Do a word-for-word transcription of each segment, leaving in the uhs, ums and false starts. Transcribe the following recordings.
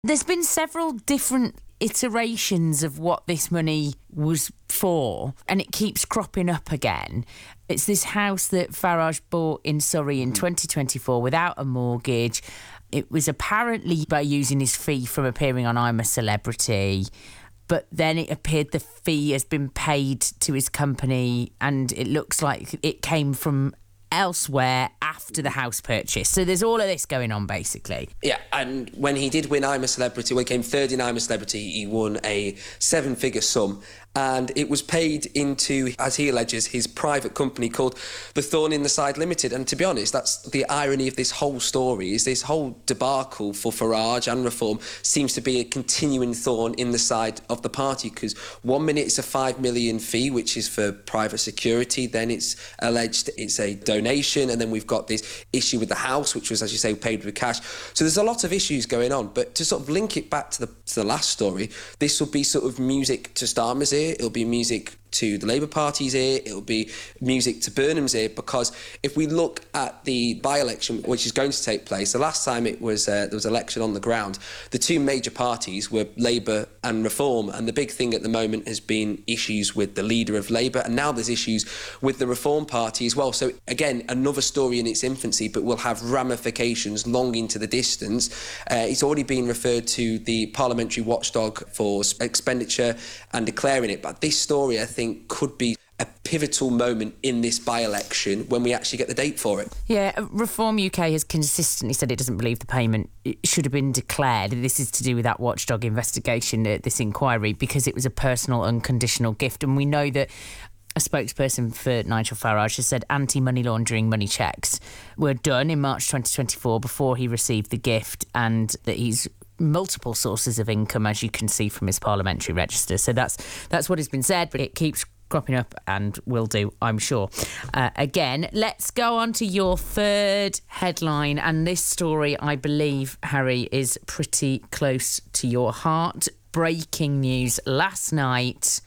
There's been several different iterations of what this money was for, and it keeps cropping up again. It's this house that Farage bought in Surrey in twenty twenty-four without a mortgage. It was apparently by using his fee from appearing on I'm a Celebrity, but then it appeared the fee has been paid to his company, and it looks like it came from elsewhere after the house purchase. So there's all of this going on, basically. Yeah, and when he did win I'm a Celebrity, when he came third in I'm a Celebrity, he won a seven-figure sum, and it was paid into, as he alleges, his private company called the Thorn in the Side Limited. And to be honest, that's the irony of this whole story, is this whole debacle for Farage and Reform seems to be a continuing thorn in the side of the party, because one minute it's a five million fee, which is for private security, then it's alleged it's a donation, and then we've got this issue with the house, which was, as you say, paid with cash. So there's a lot of issues going on, but to sort of link it back to the, to the last story, this will be sort of music to Starmer's ear, it'll be music to the Labour Party's ear, it'll be music to Burnham's ear, because if we look at the by-election which is going to take place, the last time it was uh, there was election on the ground, the two major parties were Labour and Reform, and the big thing at the moment has been issues with the leader of Labour, and now there's issues with the Reform Party as well. So again, another story in its infancy, but will have ramifications long into the distance. Uh, it's already been referred to the parliamentary watchdog for expenditure and declaring it, but this story, I think, could be a pivotal moment in this by-election when we actually get the date for it. Yeah, Reform U K has consistently said it doesn't believe the payment should have been declared. This is to do with that watchdog investigation, uh, this inquiry, because it was a personal unconditional gift. And we know that a spokesperson for Nigel Farage has said anti-money laundering money checks were done in March twenty twenty-four before he received the gift, and that he's multiple sources of income, as you can see from his parliamentary register. So that's that's what has been said, but it keeps cropping up and will do, I'm sure. Uh, again, let's go on to your third headline, and this story, I believe, Harry, is pretty close to your heart. Breaking news last night: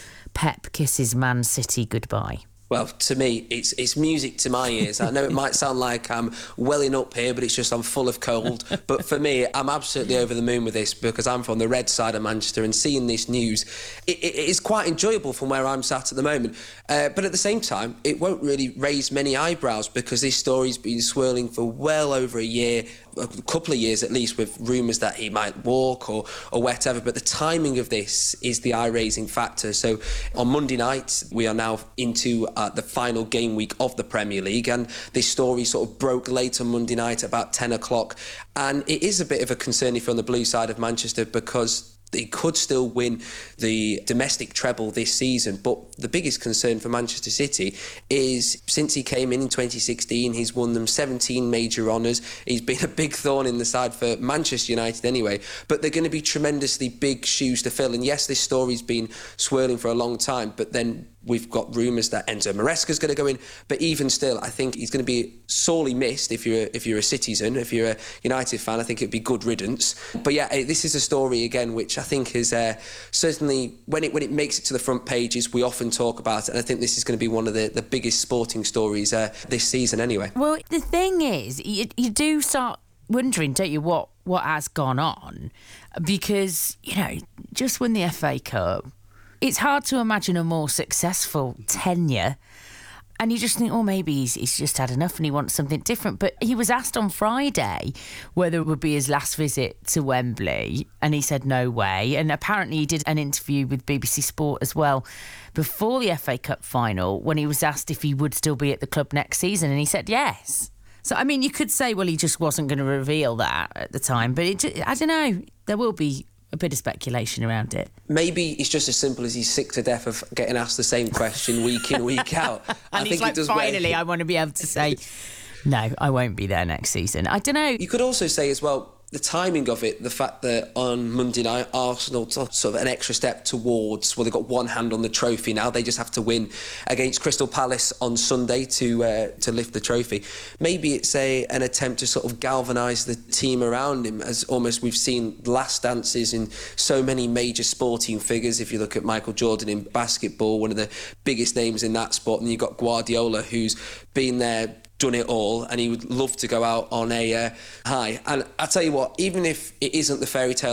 Pep kisses Man City goodbye. Well, to me, it's it's music to my ears. I know it might sound like I'm welling up here, but it's just I'm full of cold. But for me, I'm absolutely over the moon with this, because I'm from the red side of Manchester, and seeing this news, it, it is quite enjoyable from where I'm sat at the moment. Uh, but at the same time, it won't really raise many eyebrows, because this story's been swirling for well over a year, a couple of years at least, with rumours that he might walk or, or whatever. But the timing of this is the eye-raising factor. So on Monday night, we are now into uh, the final game week of the Premier League, and this story sort of broke late on Monday night about ten o'clock. And it is a bit of a concern if you're on the blue side of Manchester, because they could still win the domestic treble this season. But the biggest concern for Manchester City is, since he came in in twenty sixteen, he's won them seventeen major honours. He's been a big thorn in the side for Manchester United anyway. But they're going to be tremendously big shoes to fill. And yes, this story's been swirling for a long time, but then we've got rumours that Enzo Maresca's going to go in, but even still, I think he's going to be sorely missed if you're if you're a citizen, if you're a United fan. I think it'd be good riddance. But yeah, this is a story again which I think is uh, certainly, when it when it makes it to the front pages, we often talk about it, and I think this is going to be one of the, the biggest sporting stories uh, this season anyway. Well, the thing is, you, you do start wondering, don't you, what what has gone on, because, you know, just won the F A Cup. It's hard to imagine a more successful tenure. And you just think, oh, maybe he's, he's just had enough and he wants something different. But he was asked on Friday whether it would be his last visit to Wembley, and he said no way. And apparently he did an interview with B B C Sport as well before the F A Cup final, when he was asked if he would still be at the club next season, and he said yes. So, I mean, you could say, well, he just wasn't going to reveal that at the time. But it, I don't know, there will be a bit of speculation around it. Maybe it's just as simple as he's sick to death of getting asked the same question week in, week out. and I he's think like, it does finally, wear... I want to be able to say, no, I won't be there next season. I don't know. You could also say as well, the timing of it, the fact that on Monday night, Arsenal took sort of an extra step towards, well, they've got one hand on the trophy now. They just have to win against Crystal Palace on Sunday to uh, to lift the trophy. Maybe it's a an attempt to sort of galvanise the team around him, as almost we've seen last dances in so many major sporting figures. If you look at Michael Jordan in basketball, one of the biggest names in that sport, and you've got Guardiola, who's been there, done it all, and he would love to go out on a uh, high. And I tell you what, even if it isn't the fairy tale